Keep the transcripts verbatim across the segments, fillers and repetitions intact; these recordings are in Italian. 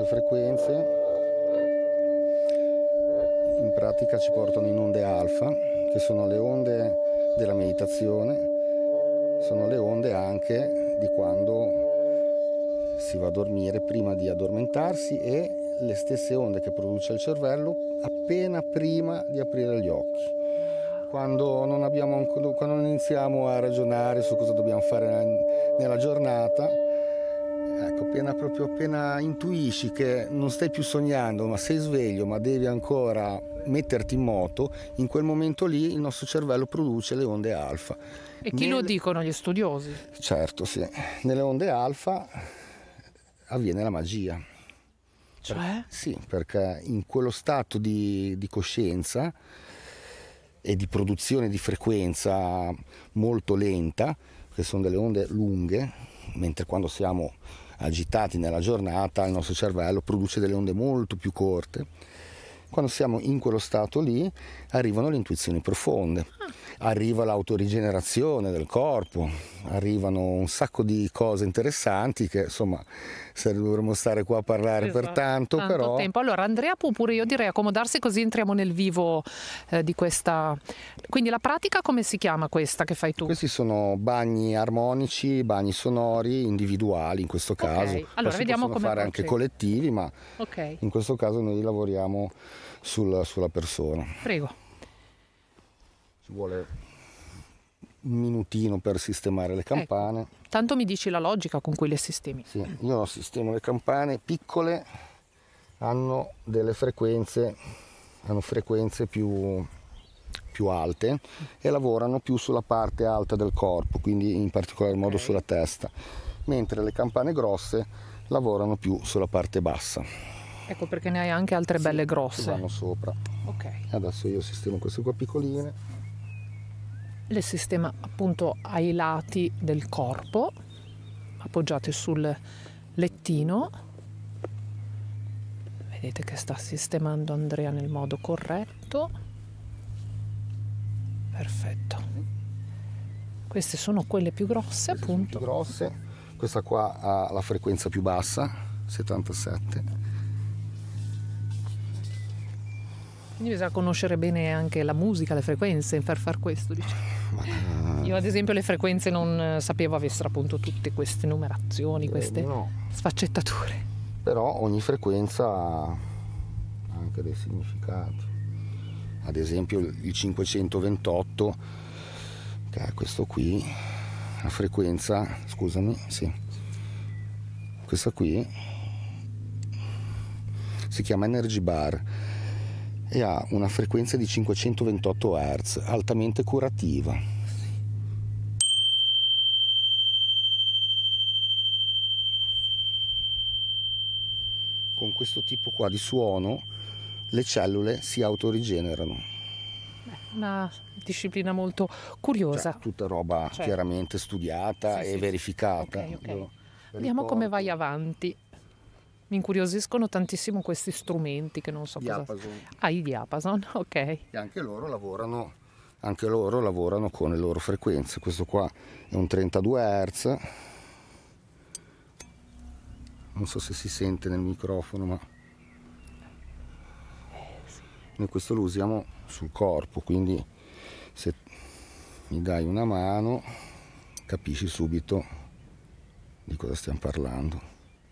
frequenze in pratica ci portano in onde alfa, che sono le onde della meditazione, sono le onde anche di quando si va a dormire prima di addormentarsi e le stesse onde che produce il cervello appena prima di aprire gli occhi. Quando non, abbiamo, quando non iniziamo a ragionare su cosa dobbiamo fare nella giornata, ecco, appena, proprio appena intuisci che non stai più sognando, ma sei sveglio, ma devi ancora metterti in moto, in quel momento lì il nostro cervello produce le onde alfa. E chi Nel... lo dicono gli studiosi? Certo, sì. Nelle onde alfa avviene la magia. Cioè? Per, sì, perché in quello stato di, di coscienza e di produzione di frequenza molto lenta, che sono delle onde lunghe, mentre quando siamo agitati nella giornata il nostro cervello produce delle onde molto più corte. Quando siamo in quello stato lì arrivano le intuizioni profonde, arriva l'autorigenerazione del corpo, arrivano un sacco di cose interessanti che insomma se dovremmo stare qua a parlare esatto. per tanto, tanto però... tempo. Allora Andrea può pure, io direi, accomodarsi, così entriamo nel vivo eh, di questa... Quindi la pratica come si chiama questa che fai tu? Questi sono bagni armonici, bagni sonori, individuali in questo caso. Okay. Allora si vediamo possono come fare procede. anche collettivi, ma okay. in questo caso noi lavoriamo sul, sulla persona. Prego. Ci vuole un minutino per sistemare le campane. Ecco. Tanto mi dici la logica con cui le sistemi. Sì, io sistemo le campane piccole, hanno delle frequenze, hanno frequenze più, più alte e lavorano più sulla parte alta del corpo, quindi in particolar modo okay. sulla testa, mentre le campane grosse lavorano più sulla parte bassa. Ecco perché ne hai anche altre sì, belle grosse. Che vanno sopra. Ok. Adesso io sistemo queste qua piccoline. Le sistema appunto ai lati del corpo, appoggiate sul lettino. Vedete che sta sistemando Andrea nel modo corretto. Perfetto. Queste sono quelle più grosse, queste appunto. Più grosse. Questa qua ha la frequenza più bassa, settantasette. Quindi bisogna conoscere bene anche la musica, le frequenze per far questo, diciamo. Ma... Io ad esempio le frequenze non sapevo avessero appunto tutte queste numerazioni, eh, queste no. sfaccettature. Però ogni frequenza ha anche dei significati. Ad esempio il cinquecentoventotto, che è questo qui, la frequenza, scusami, sì, questa qui si chiama Energy Bar e ha una frequenza di cinquecentoventotto hertz, altamente curativa. Con questo tipo qua di suono le cellule si autorigenerano. Una disciplina molto curiosa. Cioè, tutta roba cioè, chiaramente studiata sì, e sì, verificata. Okay, okay. Io Vediamo ricordo... come vai avanti. Mi incuriosiscono tantissimo questi strumenti che non so diapason. cosa. Ah, i diapason, ok. E anche loro lavorano, anche loro lavorano con le loro frequenze. Questo qua è un trentadue hertz. Non so se si sente nel microfono, ma noi questo lo usiamo sul corpo, quindi se mi dai una mano capisci subito di cosa stiamo parlando.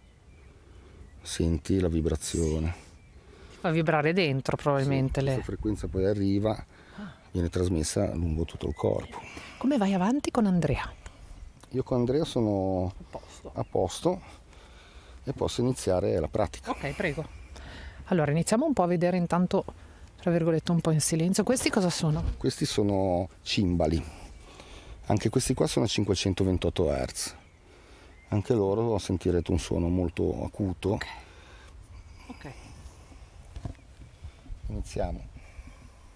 Senti la vibrazione. Fa vibrare dentro probabilmente. Sì, le... questa frequenza poi arriva, viene trasmessa lungo tutto il corpo. Come vai avanti con Andrea? Io con Andrea sono a posto, a posto e posso iniziare la pratica. Ok, prego. Allora iniziamo un po' a vedere intanto, tra virgolette, un po' in silenzio. Questi cosa sono? Questi sono cimbali. Anche questi qua sono a cinquecentoventotto hertz. Anche loro sentirete un suono molto acuto. Ok. Ok. Iniziamo.